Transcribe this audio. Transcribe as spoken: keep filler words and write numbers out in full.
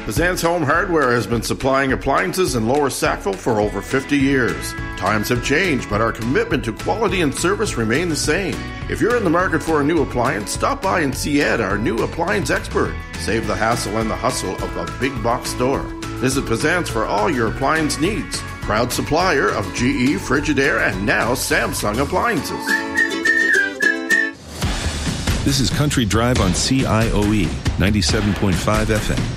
Pazant's Home Hardware has been supplying appliances in Lower Sackville for over fifty years. Times have changed, but our commitment to quality and service remain the same. If you're in the market for a new appliance, stop by and see Ed, our new appliance expert. Save the hassle and the hustle of a big box store. Visit Pazant's for all your appliance needs. Proud supplier of G E, Frigidaire, and now Samsung appliances. This is Country Drive on C I O E ninety-seven point five F M.